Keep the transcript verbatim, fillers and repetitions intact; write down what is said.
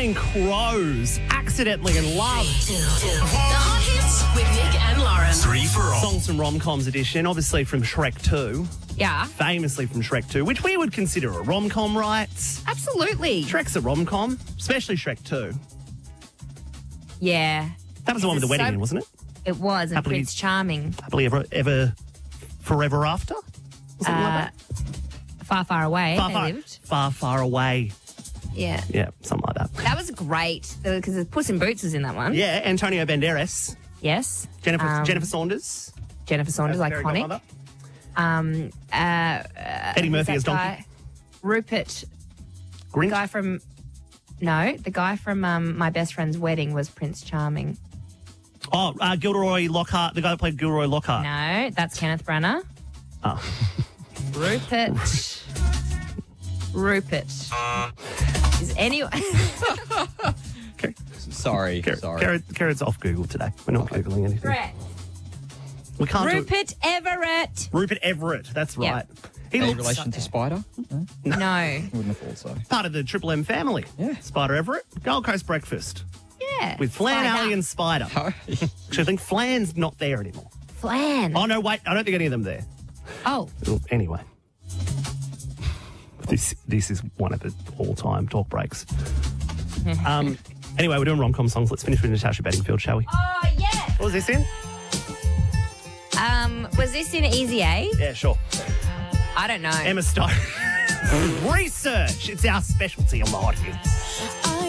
Counting Crows, Accidentally in Love. The Hot Hits with Nick and Lauren. Three for all. Songs from Rom-Coms edition, obviously from Shrek two. Yeah, Famously from Shrek two, which we would consider a rom-com, right? absolutely. Shrek's a rom-com, especially Shrek two. Yeah, That was the one with the wedding So- in, wasn't it? it was. And Happily- Prince Charming. Happily ever, ever, forever after? Or something Uh, like that? Far, far away Far, they far, lived. far, far away. Yeah. Yeah, something like that. That was great because Puss in Boots was in that one. Yeah, Antonio Banderas, Yes. Jennifer Um, Jennifer Saunders, Jennifer Saunders, as Fairy iconic. Godmother. Um, uh, Eddie who's Murphy that as Donkey. guy? Rupert, the Grinch. guy from. No, the guy from um, My Best Friend's Wedding was Prince Charming. Oh, uh, Gilderoy Lockhart, the guy that played Gilderoy Lockhart. No, that's Kenneth Branagh. Oh. Rupert. Rupert. Is anyone? Sorry, Carrot, sorry. Carrot, Carrot's off Google today. We're not Googling anything. Brett. We can't do it. Rupert Everett. Rupert Everett, that's Yeah. right. He Any looks relation to Spider? No, No. wouldn't have thought so. part of the Triple M family. Yeah. Spider Everett, Gold Coast Breakfast Yeah. with Flan, Spider. Ali, and Spider. Actually, I think Flan's not there anymore. Flan. Oh, no, wait, I don't think any of them are there. Oh. Well, anyway. This this is one of the all-time talk breaks. um, anyway, we're doing rom-com songs. Let's finish with Natasha Bedingfield, shall we? Oh, yeah. What was this in? Um, was this in Easy A? Yeah, sure. I don't know. Emma Stone. Research. It's our specialty on the Hot Hits.